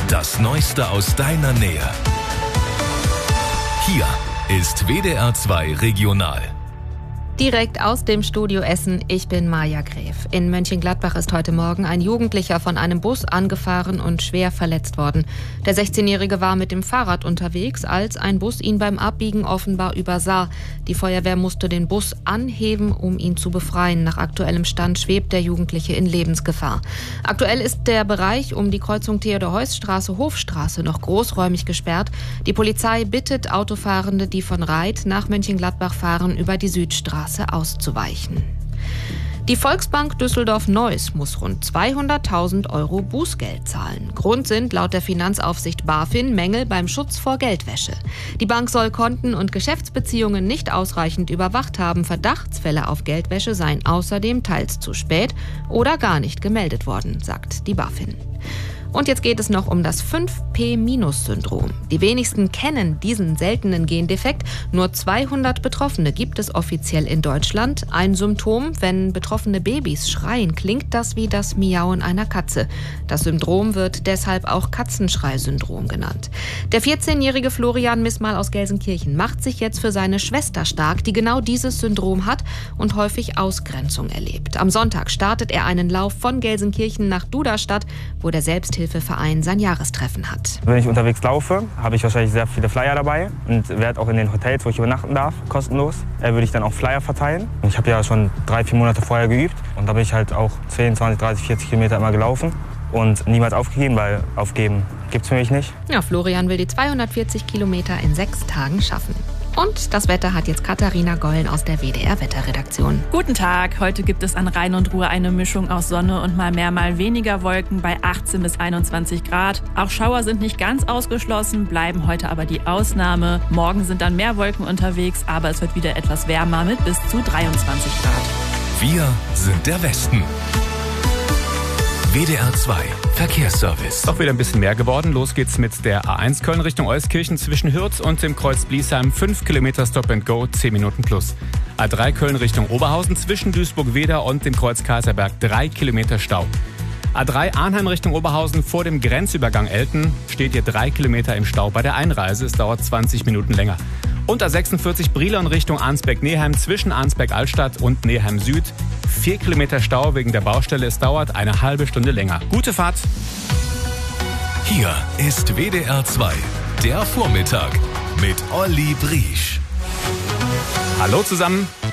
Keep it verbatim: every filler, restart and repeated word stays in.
Das Neueste aus deiner Nähe. Hier ist W D R zwei Regional. Direkt aus dem Studio Essen, ich bin Maja Gräf. In Mönchengladbach ist heute Morgen ein Jugendlicher von einem Bus angefahren und schwer verletzt worden. Der sechzehnjährige war mit dem Fahrrad unterwegs, als ein Bus ihn beim Abbiegen offenbar übersah. Die Feuerwehr musste den Bus anheben, um ihn zu befreien. Nach aktuellem Stand schwebt der Jugendliche in Lebensgefahr. Aktuell ist der Bereich um die Kreuzung Theodor-Heuss-Straße-Hofstraße noch großräumig gesperrt. Die Polizei bittet Autofahrende, die von Reit nach Mönchengladbach fahren, über die Südstraße auszuweichen. Die Volksbank Düsseldorf-Neuss muss rund zweihunderttausend Euro Bußgeld zahlen. Grund sind laut der Finanzaufsicht BaFin Mängel beim Schutz vor Geldwäsche. Die Bank soll Konten und Geschäftsbeziehungen nicht ausreichend überwacht haben. Verdachtsfälle auf Geldwäsche seien außerdem teils zu spät oder gar nicht gemeldet worden, sagt die BaFin. Und jetzt geht es noch um das fünf P Syndrom. Die wenigsten kennen diesen seltenen Gendefekt. Nur zweihundert Betroffene gibt es offiziell in Deutschland. Ein Symptom, wenn betroffene Babys schreien, klingt das wie das Miauen einer Katze. Das Syndrom wird deshalb auch Katzenschrei-Syndrom genannt. Der vierzehnjährige Florian Missmal aus Gelsenkirchen macht sich jetzt für seine Schwester stark, die genau dieses Syndrom hat und häufig Ausgrenzung erlebt. Am Sonntag startet er einen Lauf von Gelsenkirchen nach Duderstadt, wo der Selbsthilfe Verein sein Jahrestreffen hat. Wenn ich unterwegs laufe, habe ich wahrscheinlich sehr viele Flyer dabei und werde auch in den Hotels, wo ich übernachten darf, kostenlos, äh, würde ich dann auch Flyer verteilen. Ich habe ja schon drei, vier Monate vorher geübt und da bin ich halt auch zehn, zwanzig, dreißig, vierzig Kilometer immer gelaufen und niemals aufgegeben, weil aufgeben gibt's für mich nicht. Ja, Florian will die zweihundertvierzig Kilometer in sechs Tagen schaffen. Und das Wetter hat jetzt Katharina Gollen aus der W D R-Wetterredaktion. Guten Tag. Heute gibt es an Rhein und Ruhr eine Mischung aus Sonne und mal mehr, mal weniger Wolken bei achtzehn bis einundzwanzig Grad. Auch Schauer sind nicht ganz ausgeschlossen, bleiben heute aber die Ausnahme. Morgen sind dann mehr Wolken unterwegs, aber es wird wieder etwas wärmer mit bis zu dreiundzwanzig Grad. Wir sind der Westen. W D R zwei Verkehrsservice. Doch wieder ein bisschen mehr geworden. Los geht's mit der A eins Köln Richtung Euskirchen zwischen Hürth und dem Kreuz Bliesheim. fünf Kilometer Stop and Go, zehn Minuten plus. A drei Köln Richtung Oberhausen zwischen Duisburg-Weder und dem Kreuz Kaiserberg. drei Kilometer Stau. A drei Arnheim Richtung Oberhausen vor dem Grenzübergang Elten steht ihr drei Kilometer im Stau bei der Einreise. Es dauert zwanzig Minuten länger. Und A sechsundvierzig Brilon Richtung Arnsberg-Neheim zwischen Arnsberg-Altstadt und Neheim Süd. vier Kilometer Stau wegen der Baustelle. Es dauert eine halbe Stunde länger. Gute Fahrt. Hier ist W D R zwei, der Vormittag mit Olli Briesch. Hallo zusammen.